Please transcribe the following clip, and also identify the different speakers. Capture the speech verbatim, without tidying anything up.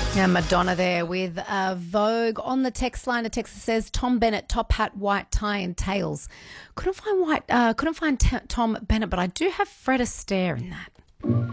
Speaker 1: Yeah, Madonna there with uh, Vogue. On the text line, a text says Tom Bennett, top hat, white tie, and tails. Couldn't find white. Uh, couldn't find t- Tom Bennett, but I do have Fred Astaire in that.